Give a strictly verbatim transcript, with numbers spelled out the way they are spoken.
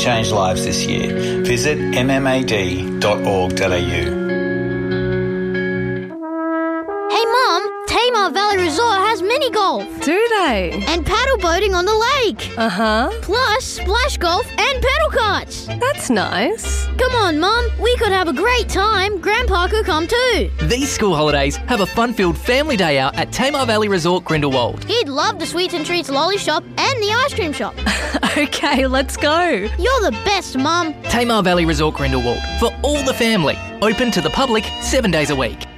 change lives this year. Visit m m a d dot org dot a u. Hey Mum, Tamar Valley Resort has mini golf. Do they? And paddle boating on the lake. Uh-huh. Plus splash golf and pedal karts. That's nice. Come on, Mum. We could have a great time. Grandpa could come too. These school holidays have a fun-filled family day out at Tamar Valley Resort Grindelwald. He'd love the Sweets and Treats lolly shop and the ice cream shop. Okay, let's go. You're the best, Mum. Tamar Valley Resort Grindelwald for all the family. Open to the public seven days a week.